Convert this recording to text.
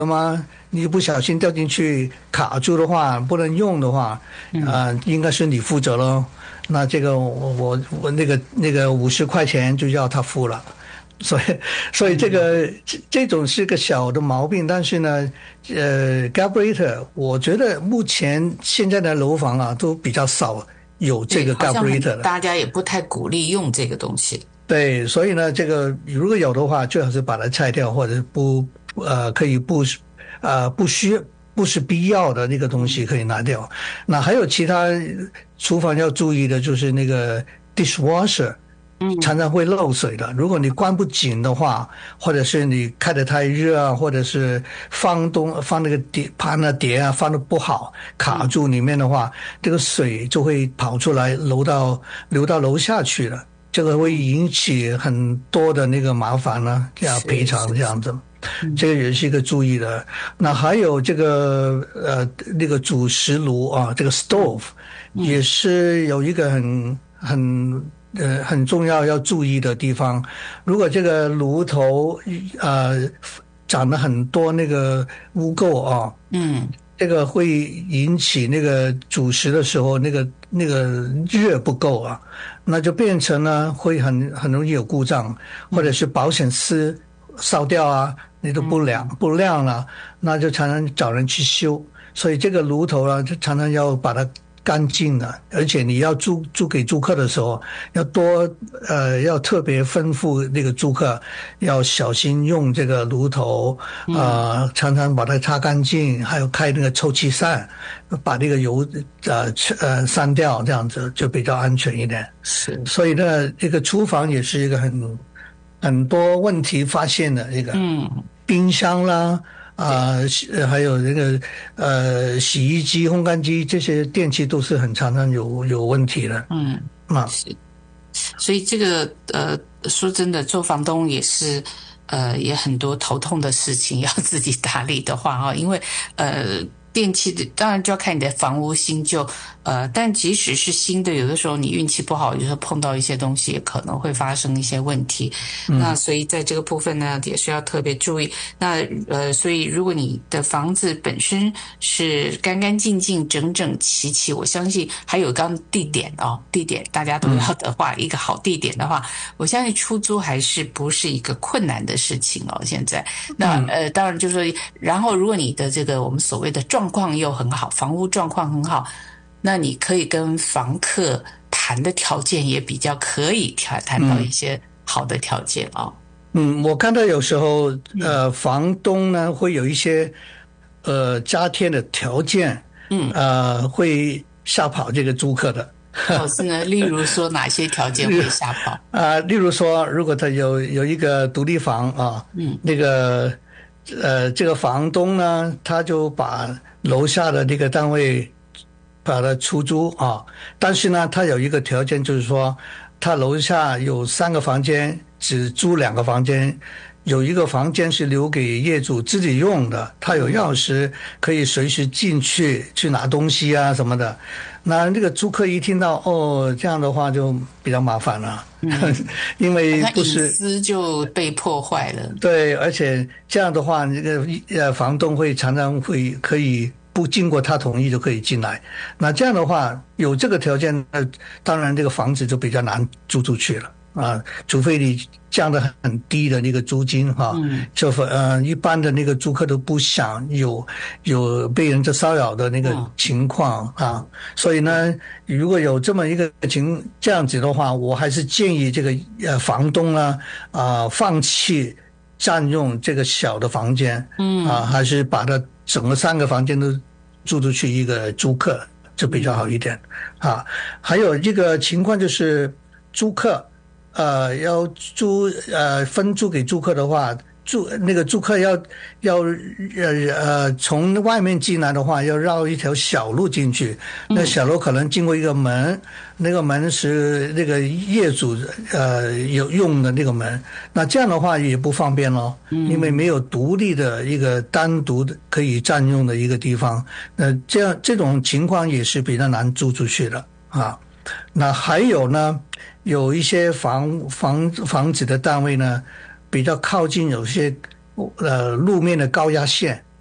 吗？你不小心掉进去卡住的话，不能用的话，应该是你负责咯。那这个我那个50块钱就要他付了。所以这种是个小的毛病，但是呢，carburetor 我觉得目前现在的楼房啊都比较少有这个 carburetor 了， 大家也不太鼓励用这个东西。 对，所以呢，这个如果有的话，最好是把它拆掉，或者是可以不是必要的那个东西可以拿掉。那还有其他厨房要注意的就是那个 dishwasher。常常会漏水的。如果你关不紧的话，或者是你开得太热啊，或者是放那个盘啊碟啊放得不好，卡住里面的话，这个水就会跑出来流到楼下去了。这个会引起很多的那个麻烦呢，要赔偿这样子。这个也是一个注意的。那还有这个那个主食炉啊，这个 stove 也是有一个很重要要注意的地方。如果这个炉头长了很多那个污垢啊，这个会引起那个煮食的时候那个热不够啊，那就变成呢会很容易有故障，或者是保险丝烧掉啊，你都不亮了，那就常常找人去修。所以这个炉头啊，就常常要把它干净的，而且你要租给租客的时候，要特别吩咐那个租客要小心用这个炉头，常常把它擦干净，还有开那个抽气扇，把那个油散掉，这样子就比较安全一点。 是， 所以呢，这个厨房也是一个很多问题发现的一个，冰箱啦。还有这个洗衣机、烘干机这些电器都是很常常有问题的。 是，所以这个说真的，做房东也是也很多头痛的事情要自己打理的话因为电器的当然就要看你的房屋新旧，但即使是新的，有的时候你运气不好，有时候碰到一些东西，也可能会发生一些问题。那所以在这个部分呢，也是要特别注意。那所以如果你的房子本身是干干净净、整整齐齐，我相信还有刚地点大家都要的话，一个好地点的话，我相信出租还是不是一个困难的事情现在，那当然就是说，然后如果你的这个我们所谓的状况又很好，房屋状况很好，那你可以跟房客谈的条件也比较可以谈到一些好的条件我看到有时候房东呢会有一些加添的条件，会吓跑这个租客的。 是呢，例如说哪些条件会吓跑？ 例如说，如果他有一个独立房啊，那个这个房东呢，他就把楼下的那个单位把它出租啊，但是呢，他有一个条件，就是说，他楼下有3个房间，只租2个房间，有一个房间是留给业主自己用的，他有钥匙可以随时进去拿东西啊什么的。那这个租客一听到这样的话就比较麻烦了，因为不是隐私就被破坏了。 对，而且这样的话，这个房东会常常可以不经过他同意就可以进来。那这样的话，有这个条件，当然这个房子就比较难租出去了。除非你降得很低的那个租金就一般的那个租客都不想有被人家骚扰的那个情况所以呢，如果有这么一个这样子的话，我还是建议这个房东放弃占用这个小的房间，还是把它整个3个房间都租出去一个租客，就比较好一点还有一个情况就是租客要分租给租客的话，那个租客要从外面进来的话，要绕一条小路进去。那小路可能经过一个门，那个门是那个业主有用的那个门。那这样的话也不方便咯，因为没有独立的一个单独的可以占用的一个地方。这种情况也是比较难租出去的那还有呢，有一些房子的单位呢，比较靠近有些路面的高压线